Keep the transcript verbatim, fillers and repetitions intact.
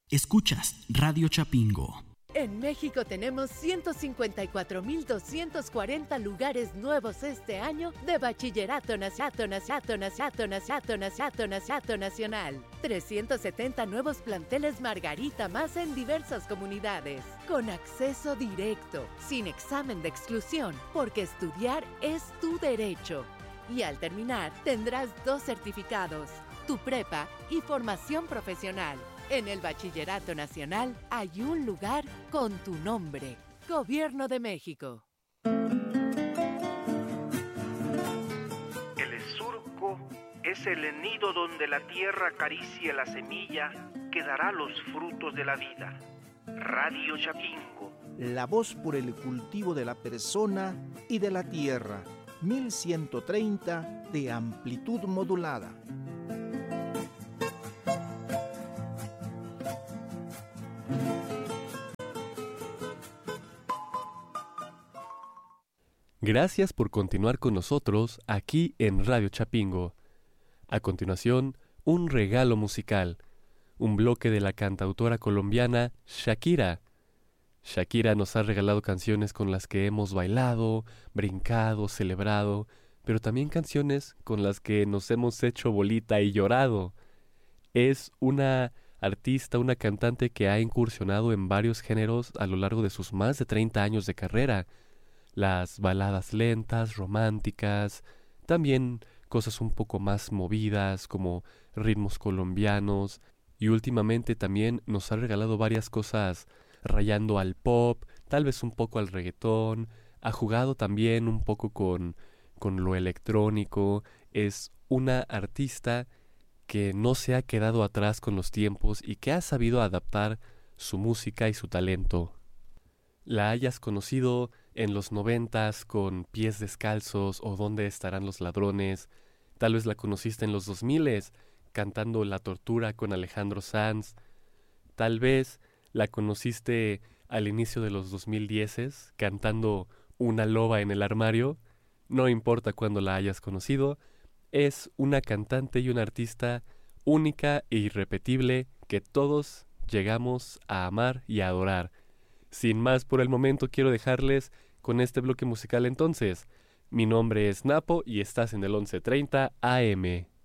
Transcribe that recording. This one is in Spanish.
Escuchas Radio Chapingo. En México tenemos ciento cincuenta y cuatro mil doscientos cuarenta lugares nuevos este año de Bachillerato Nacional. trescientos setenta nuevos planteles Margarita más en diversas comunidades, con acceso directo, sin examen de exclusión, porque estudiar es tu derecho. Y al terminar tendrás dos certificados, tu prepa y formación profesional. En el Bachillerato Nacional hay un lugar con tu nombre. Gobierno de México. El surco es el nido donde la tierra acaricia la semilla que dará los frutos de la vida. Radio Chapingo. La voz por el cultivo de la persona y de la tierra. mil ciento treinta de amplitud modulada. Gracias por continuar con nosotros aquí en Radio Chapingo. A continuación, un regalo musical, un bloque de la cantautora colombiana Shakira. Shakira nos ha regalado canciones con las que hemos bailado, brincado, celebrado, pero también canciones con las que nos hemos hecho bolita y llorado. Es una artista, una cantante que ha incursionado en varios géneros a lo largo de sus más de treinta años de carrera. Las baladas lentas, románticas, también cosas un poco más movidas como ritmos colombianos, y últimamente también nos ha regalado varias cosas rayando al pop, tal vez un poco al reggaetón, ha jugado también un poco con, con lo electrónico. Es una artista que no se ha quedado atrás con los tiempos y que ha sabido adaptar su música y su talento. La hayas conocido en los noventas con Pies Descalzos o ¿Dónde estarán los ladrones? Tal vez la conociste en los dos miles cantando La Tortura con Alejandro Sanz. Tal vez la conociste al inicio de los dos mil diez cantando Una loba en el armario. No importa cuándo la hayas conocido, es una cantante y una artista única e irrepetible que todos llegamos a amar y a adorar. Sin más por el momento, quiero dejarles con este bloque musical entonces. Mi nombre es Napo y estás en el once treinta A M.